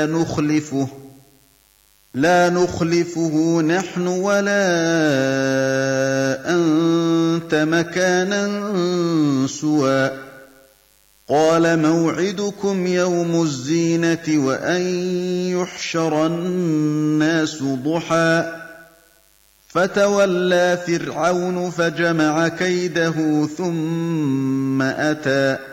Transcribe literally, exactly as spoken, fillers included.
نخلفه لا نخلفه نحن ولا أنت مكانا سوى قال موعدكم يوم الزينة وأن يحشر الناس ضحى فتولى فرعون فجمع كيده ثم أتى